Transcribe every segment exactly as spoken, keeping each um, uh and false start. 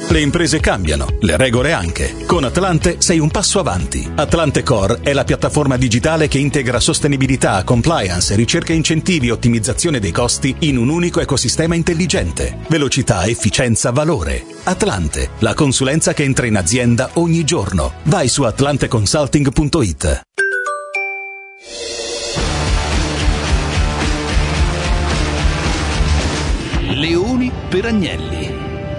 Le imprese cambiano, le regole anche. Con Atlante sei un passo avanti. Atlante Core è la piattaforma digitale che integra sostenibilità, compliance, ricerca incentivi e ottimizzazione dei costi in un unico ecosistema intelligente. Velocità, efficienza, valore. Atlante, la consulenza che entra in azienda ogni giorno. Vai su atlante consulting punto it. Leoni per Agnelli.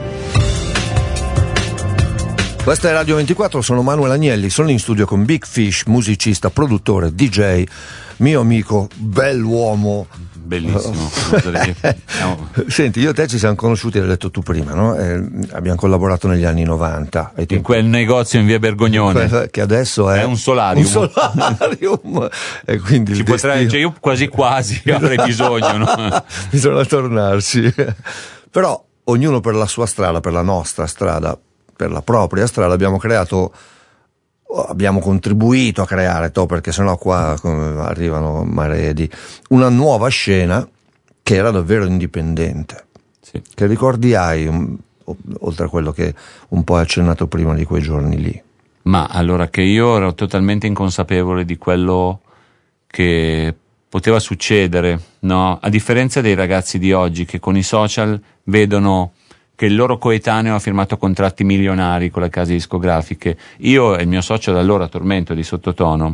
Questa è Radio ventiquattro, sono Manuel Agnelli, sono in studio con Big Fish, musicista, produttore, D J, mio amico, bell'uomo. Bellissimo. no. Senti, io e te ci siamo conosciuti, l'hai detto tu prima, no? Eh, abbiamo collaborato negli anni novanta. In quel negozio in via Bergognone. Che adesso è, è un solarium. Un solarium. E quindi ci potrei, cioè io quasi quasi avrei bisogno, no? Bisogna tornarci. Però ognuno per la sua strada, per la nostra strada, per la propria strada, abbiamo creato, abbiamo contribuito a creare, to, perché sennò qua arrivano maree di una nuova scena che era davvero indipendente. Sì. Che ricordi hai, um, oltre a quello che un po' hai accennato prima di quei giorni lì? Ma allora, che io ero totalmente inconsapevole di quello che poteva succedere, no? A differenza dei ragazzi di oggi che con i social vedono che il loro coetaneo ha firmato contratti milionari con le case discografiche. Io e il mio socio da allora, Tormento di Sottotono,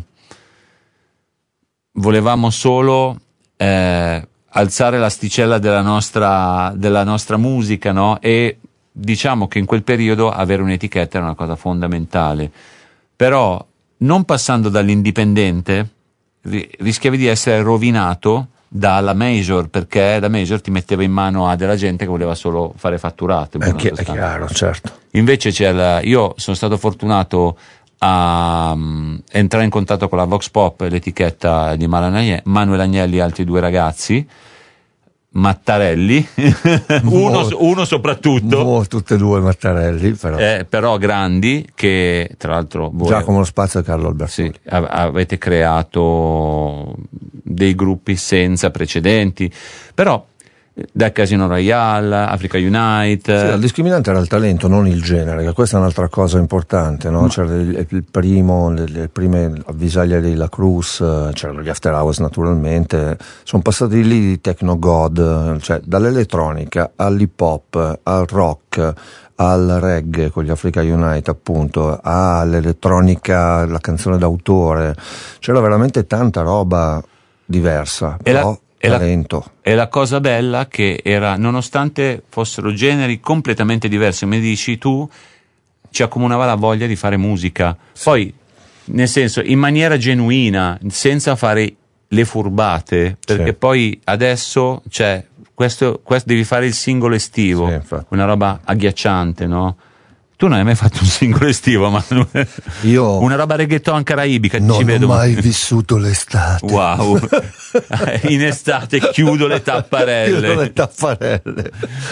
volevamo solo eh, alzare l'asticella della nostra, della nostra musica, no? E diciamo che in quel periodo avere un'etichetta era una cosa fondamentale. Però non passando dall'indipendente ri- rischiavi di essere rovinato dalla major, perché la major ti metteva in mano a della gente che voleva solo fare fatturato. È, chi- è chiaro, certo. Invece c'è la, io sono stato fortunato a um, entrare in contatto con la Vox Pop, l'etichetta di Manuel Agnelli e altri due ragazzi, Mattarelli, uno, Mo, uno soprattutto, mo, tutte e due Mattarelli, però. Eh, però grandi, che tra l'altro voi, Giacomo Lo Spazio e Carlo Albertoni. Sì, avete creato dei gruppi senza precedenti, però da Casino Royale, Africa Unite. Sì, la discriminante era il talento, non il genere, che questa è un'altra cosa importante, no? Ma... C'era il, il primo, le, le prime avvisaglie della Cruz, c'erano gli After Hours naturalmente, sono passati lì di Techno God, cioè dall'elettronica all'hip hop, al rock, al reggae con gli Africa Unite appunto, all'elettronica, la canzone d'autore, c'era veramente tanta roba diversa, e però la... E la, e la cosa bella che era, nonostante fossero generi completamente diversi, come dici tu, ci accomunava la voglia di fare musica. Sì. Poi, nel senso, in maniera genuina, senza fare le furbate, perché sì. Poi adesso, cioè, questo, questo devi fare il singolo estivo, sì, una roba agghiacciante, no? Tu non hai mai fatto un singolo estivo, ma io una roba reggaeton caraibica. Non ci ho vedo, mai ma... vissuto l'estate. Wow. In estate chiudo le tapparelle. Chiudo le tapparelle.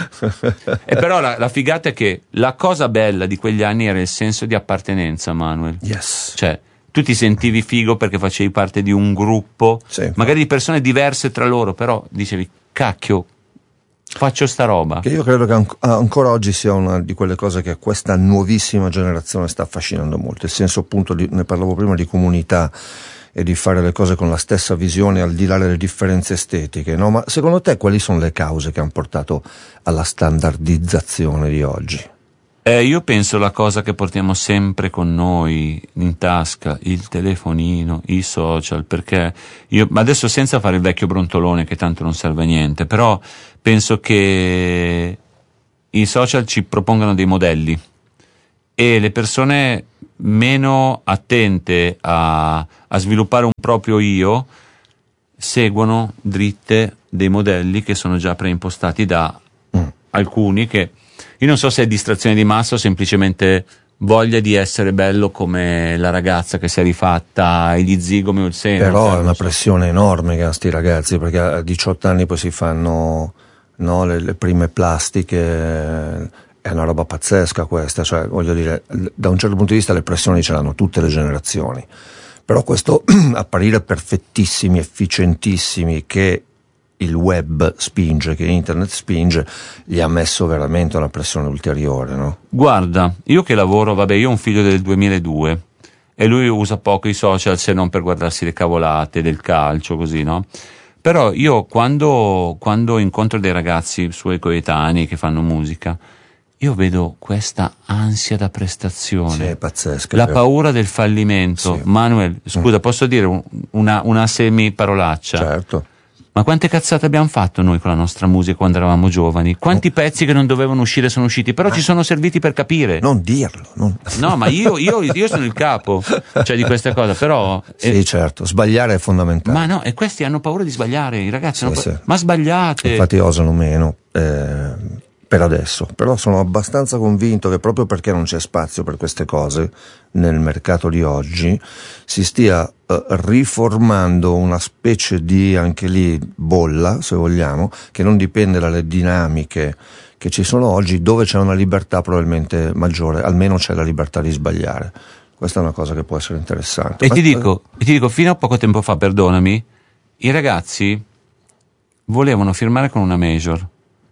E però la, la figata è che la cosa bella di quegli anni era il senso di appartenenza, Manuel. Yes. Cioè, tu ti sentivi figo perché facevi parte di un gruppo, sì, magari di persone diverse tra loro, però dicevi, cacchio, faccio sta roba. Che io credo che an- ancora oggi sia una di quelle cose che questa nuovissima generazione sta affascinando molto, il senso appunto di, ne parlavo prima, di comunità e di fare le cose con la stessa visione al di là delle differenze estetiche, no? Ma secondo te quali sono le cause che hanno portato alla standardizzazione di oggi? Eh, io penso la cosa che portiamo sempre con noi in tasca, il telefonino, i social, perché io adesso, senza fare il vecchio brontolone che tanto non serve a niente, però penso che i social ci propongano dei modelli e le persone meno attente a, a sviluppare un proprio io seguono dritte dei modelli che sono già preimpostati da mm. alcuni, che io non so se è distrazione di massa o semplicemente voglia di essere bello come la ragazza che si è rifatta gli zigomi o il seno. Però cioè, è una so. pressione enorme che hanno sti ragazzi, perché a diciotto anni poi si fanno, no, le, le prime plastiche, è una roba pazzesca questa, cioè voglio dire, da un certo punto di vista le pressioni ce l'hanno tutte le generazioni, però questo apparire perfettissimi, efficientissimi, che il web spinge, che internet spinge, gli ha messo veramente una pressione ulteriore, no? Guarda, io che lavoro, vabbè, io ho un figlio del duemiladue e lui usa poco i social se non per guardarsi le cavolate del calcio, così, no? Però io quando, quando incontro dei ragazzi suoi coetanei che fanno musica, io vedo questa ansia da prestazione. Sì, è pazzesca. La paura del fallimento. Sì. Manuel, scusa, posso dire una, una semi-parolaccia? Certo. Ma quante cazzate abbiamo fatto noi con la nostra musica quando eravamo giovani? Quanti pezzi che non dovevano uscire sono usciti, però ci sono serviti per capire. Non dirlo. Non... No, ma io, io, io sono il capo, cioè, di queste cose, però... Sì, eh, certo, sbagliare è fondamentale. Ma no, e questi hanno paura di sbagliare, i ragazzi Sì, hanno sì. paura. Ma sbagliate! Infatti osano meno. Eh... Per adesso, però sono abbastanza convinto che proprio perché non c'è spazio per queste cose nel mercato di oggi si stia eh, riformando una specie di, anche lì, bolla, se vogliamo, che non dipende dalle dinamiche che ci sono oggi, dove c'è una libertà probabilmente maggiore, almeno c'è la libertà di sbagliare. Questa è una cosa che può essere interessante. E Ma... ti dico, e ti dico, fino a poco tempo fa, perdonami, i ragazzi volevano firmare con una major.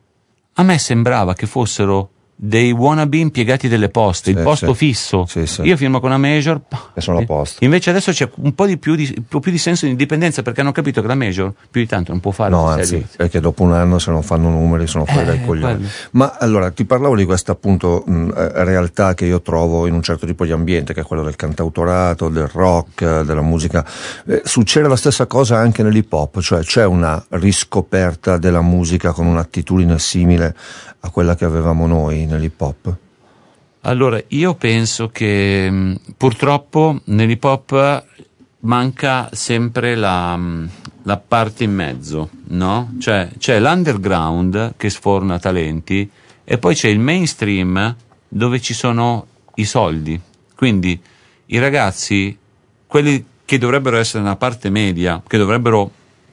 A me sembrava che fossero dei wannabe impiegati delle poste, sì, il posto sì. fisso. Sì, sì. Io firmo con una major e sono a posto. Invece adesso c'è un po' di più di, un po' più di senso di indipendenza, perché hanno capito che la major più di tanto non può fare. No, anzi, perché dopo un anno se non fanno numeri sono fuori eh, dai coglioni. quello. Ma allora ti parlavo di questa appunto mh, realtà che io trovo in un certo tipo di ambiente, che è quello del cantautorato, del rock, della musica. Eh, succede la stessa cosa anche nell'hip hop, cioè c'è una riscoperta della musica con un'attitudine simile a quella che avevamo noi nell'hip hop. Allora, io penso che mh, purtroppo nell'hip hop manca sempre la, mh, la parte in mezzo, no? Cioè c'è l'underground che sforna talenti e poi c'è il mainstream dove ci sono i soldi. Quindi i ragazzi, quelli che dovrebbero essere nella parte media, che dovrebbero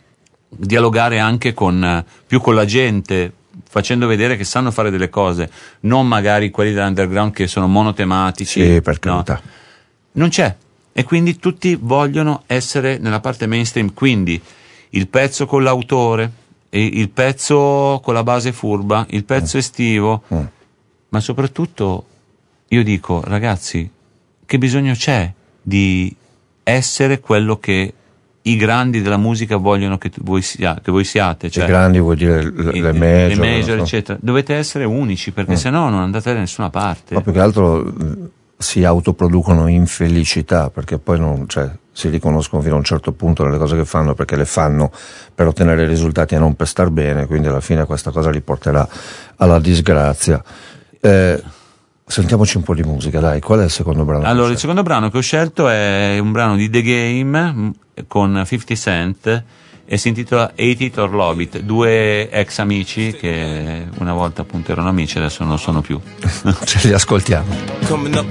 dialogare anche con più con la gente, facendo vedere che sanno fare delle cose, non magari quelli dell'underground che sono monotematici. Sì, per carità. No. Non c'è. E quindi tutti vogliono essere nella parte mainstream, quindi il pezzo con l'autore, il pezzo con la base furba, il pezzo mm. estivo, mm. ma soprattutto io dico, ragazzi, che bisogno c'è di essere quello che i grandi della musica vogliono che voi, sia, che voi siate, cioè i grandi vuol dire le, i, le major, le major so. eccetera. Dovete essere unici, perché mm. se no non andate da nessuna parte. Ma più che altro si autoproducono infelicità, perché poi non, cioè, si riconoscono fino a un certo punto nelle cose che fanno, perché le fanno per ottenere risultati e non per star bene, quindi alla fine questa cosa li porterà alla disgrazia. Eh, Sentiamoci un po' di musica, dai. Qual è il secondo brano? Allora, il secondo brano che ho scelto è un brano di The Game con fifty Cent e si intitola Hate It or Love It, due ex amici che una volta appunto erano amici, adesso non lo sono più. Ce li ascoltiamo.